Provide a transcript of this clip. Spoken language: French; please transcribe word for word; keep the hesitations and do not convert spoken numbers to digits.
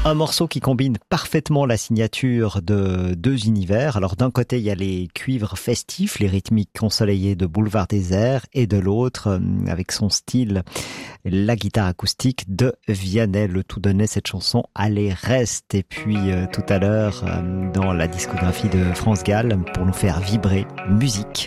Un morceau qui combine parfaitement la signature de deux univers. Alors d'un côté, il y a les cuivres festifs, les rythmiques ensoleillées de Boulevard Désert, et de l'autre, avec son style, la guitare acoustique de Vianney. Le tout donnait cette chanson Allez reste. Et puis euh, tout à l'heure, euh, dans la discographie de France Gall, pour nous faire vibrer, musique.